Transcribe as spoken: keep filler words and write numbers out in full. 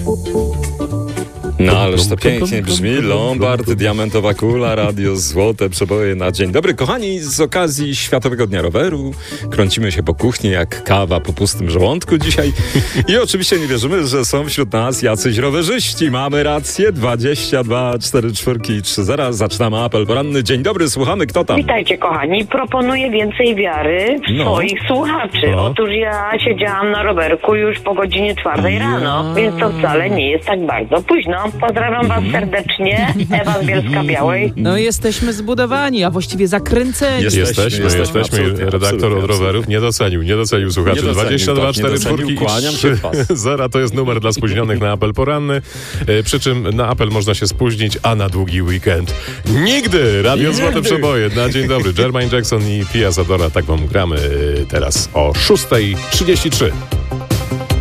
No ależ to pięknie brzmi. Lombard, diamentowa kula, radio, złote przeboje na dzień dobry. Kochani, z okazji Światowego Dnia Roweru kręcimy się po kuchni jak kawa po pustym żołądku dzisiaj. I oczywiście nie wierzymy, że są wśród nas jacyś rowerzyści. Mamy rację. dwadzieścia dwa cztery cztery trzy zero. Zaczynamy apel poranny. Dzień dobry, słuchamy. Kto tam? Witajcie kochani. Proponuję więcej wiary w No. swoich słuchaczy. No. Otóż ja siedziałam na rowerku już po godzinie czwartej Ja. rano, więc to wcale nie jest tak bardzo późno. Pozdrawiam was serdecznie. Ewa z Bielska-Białej. No jesteśmy zbudowani, a właściwie zakręceni. Jesteśmy, Jesteśmy, jesteśmy, jesteśmy. absolutnie, Redaktor absolutnie, od rowerów nie docenił, nie docenił słuchaczy. Nie docenił, dwadzieścia dwa tak, nie cztery docenił. cztery Kłaniam się w pas. zero to jest numer dla spóźnionych na apel poranny. E, przy czym na apel można się spóźnić, a na długi weekend nigdy! Radio Nigdy. Złote Przeboje. Na dzień dobry. Jermaine Jackson i Pia Zadora. Tak wam gramy teraz o szósta trzydzieści trzy.